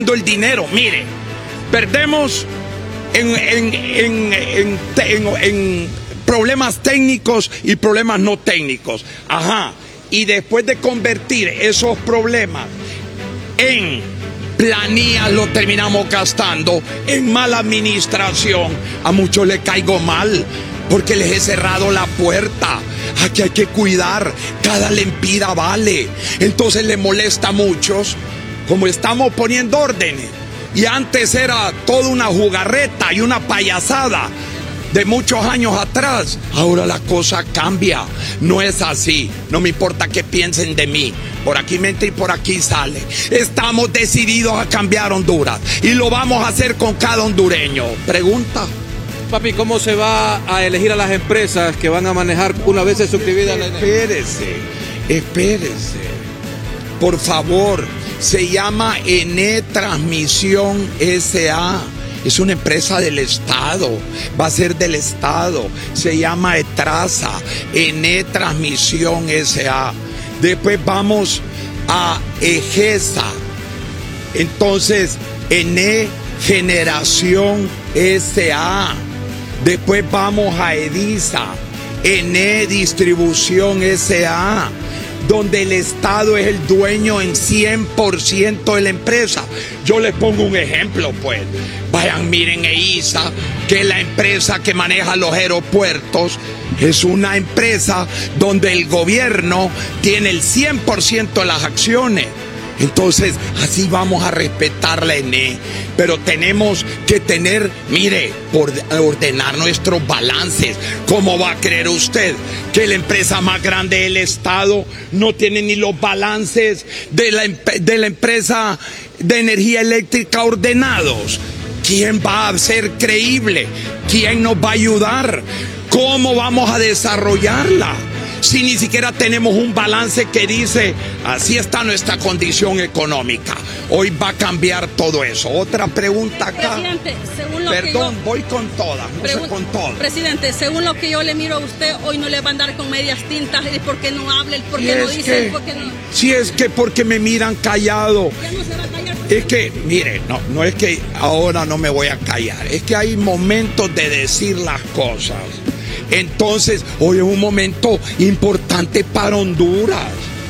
el dinero. Mire, perdemos en problemas técnicos y problemas no técnicos. Ajá. Y después de convertir esos problemas en planillas, lo terminamos gastando en mala administración. A muchos les caigo mal porque les he cerrado la puerta. Aquí hay que cuidar, cada lempira vale. Entonces les molesta a muchos, como estamos poniendo órdenes. Y antes era toda una jugarreta y una payasada de muchos años atrás. Ahora la cosa cambia, no es así. No me importa qué piensen de mí, por aquí me entra y por aquí sale. Estamos decididos a cambiar Honduras y lo vamos a hacer con cada hondureño. ¿Pregunta? Papi, ¿cómo se va a elegir a las empresas que van a manejar una vez suscribida la energía? Espérese. Por favor, se llama ENE Transmisión S.A. Es una empresa del Estado, va a ser del Estado. Se llama ETRASA, ENE Transmisión S.A. Después vamos a EGESA. Entonces, ENE Generación S.A. Después vamos a EDISA, ENE Distribución S.A., donde el Estado es el dueño en 100% de la empresa. Yo les pongo un ejemplo, pues. Vayan, miren EISA, que es la empresa que maneja los aeropuertos. Es una empresa donde el gobierno tiene el 100% de las acciones. Entonces, así vamos a respetar la ENE. Pero tenemos que tener, mire, ordenar nuestros balances. ¿Cómo va a creer usted que la empresa más grande del Estado no tiene ni los balances de la empresa de energía eléctrica ordenados? ¿Quién va a ser creíble? ¿Quién nos va a ayudar? ¿Cómo vamos a desarrollarla? Si ni siquiera tenemos un balance que dice, así está nuestra condición económica. Hoy va a cambiar todo eso. Otra pregunta acá. Presidente, según lo Perdón, que yo... voy con todas, no sé con todo. Presidente, según lo que yo le miro a usted, hoy no le va a andar con medias tintas, el por qué no habla, el por qué no dice, el por qué no... Si es que porque me miran callado. Ya no se va a callar. Es que, mire, no es que ahora no me voy a callar. Es que hay momentos de decir las cosas. Entonces, hoy es un momento importante para Honduras.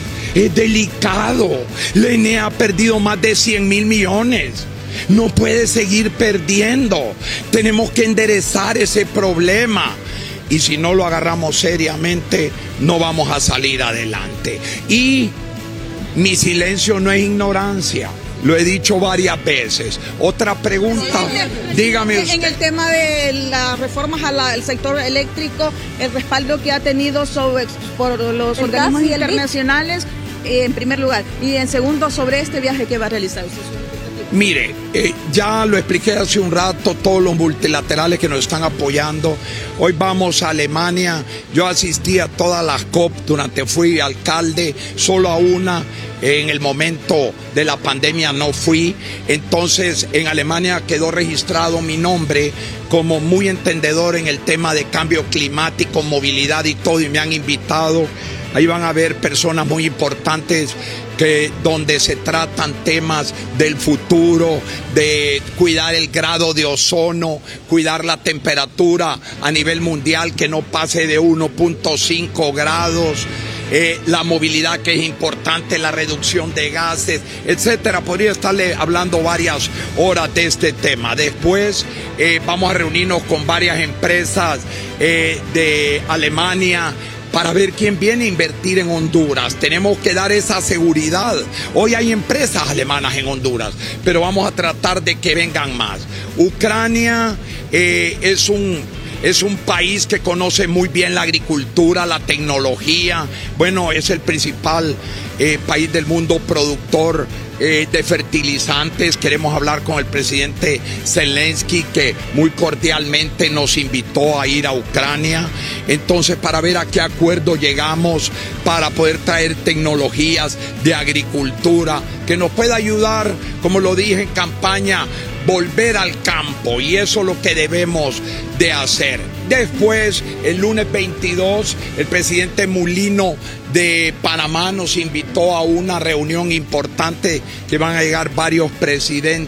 Es delicado. La ENE ha perdido más de 100.000 millones. No puede seguir perdiendo. Tenemos que enderezar ese problema. Y si no lo agarramos seriamente, no vamos a salir adelante. Y mi silencio no es ignorancia. Lo he dicho varias veces. Otra pregunta, dígame usted. En el tema de las reformas al sector eléctrico, el respaldo que ha tenido por los organismos internacionales, en primer lugar. Y en segundo, sobre este viaje que va a realizar usted. Mire, ya lo expliqué hace un rato, todos los multilaterales que nos están apoyando. Hoy vamos a Alemania. Yo asistí a todas las COP fui alcalde, solo a una. En el momento de la pandemia no fui. Entonces en Alemania quedó registrado mi nombre como muy entendedor en el tema de cambio climático, movilidad y todo, y me han invitado. Ahí van a ver personas muy importantes donde se tratan temas del futuro, de cuidar el grado de ozono, cuidar la temperatura a nivel mundial que no pase de 1.5 grados. La movilidad que es importante, la reducción de gases, etcétera. Podría estarle hablando varias horas de este tema. Después vamos a reunirnos con varias empresas de Alemania para ver quién viene a invertir en Honduras. Tenemos que dar esa seguridad. Hoy hay empresas alemanas en Honduras, pero vamos a tratar de que vengan más. Ucrania es un país que conoce muy bien la agricultura, la tecnología. Bueno, es el principal país del mundo productor de fertilizantes. Queremos hablar con el presidente Zelensky, que muy cordialmente nos invitó a ir a Ucrania. Entonces, para ver a qué acuerdo llegamos para poder traer tecnologías de agricultura que nos pueda ayudar, como lo dije en campaña, volver al campo, y eso es lo que debemos de hacer. Después, el lunes 22, el presidente Mulino de Panamá nos invitó a una reunión importante que van a llegar varios presidentes